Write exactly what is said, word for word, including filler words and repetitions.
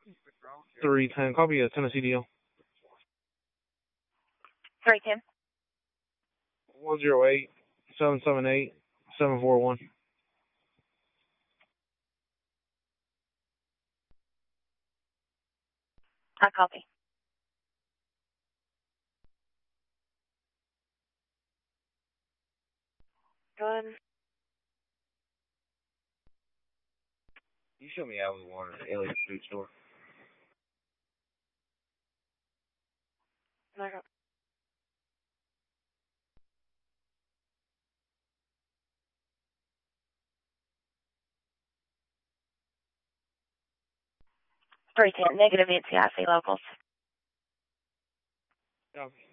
three ten. Copy a Tennessee deal. three ten. one zero eight seven seven eight seven four one. I copy. Good. You show me out with water at the Elliott Food Store. I got three ten. Negative N C I C locals. Copy.